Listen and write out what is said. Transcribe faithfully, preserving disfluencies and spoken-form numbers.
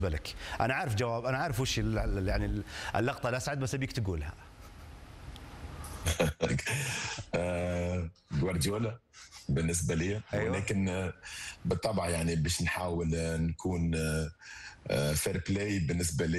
لك؟ انا عارف جواب، انا عارف وش يعني اللقطه الاسعد، بس ابيك تقولها. آه، جوارديولا بالنسبه لي، ايوه ولكن بالطبع يعني باش نحاول نكون فير بلاي بالنسبه لي